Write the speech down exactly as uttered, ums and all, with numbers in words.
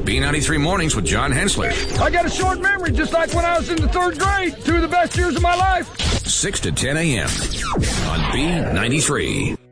B ninety-three Mornings with John Hensler. I got a short memory, just like when I was in the third grade. Two of the best years of my life. six to ten a.m. on B ninety-three.